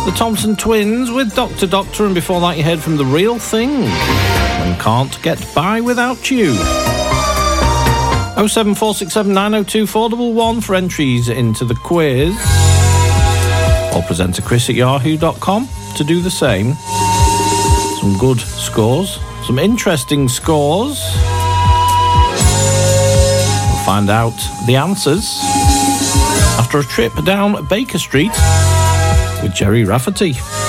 The Thompson Twins with Dr. Doctor, and before that you heard from The Real Thing and Can't Get By Without You. 07467 902 411 for entries into the quiz, or presenter Chris at yahoo.com to do the same. Some good scores, some interesting scores. We'll find out the answers after a trip down Baker Street with Jerry Rafferty.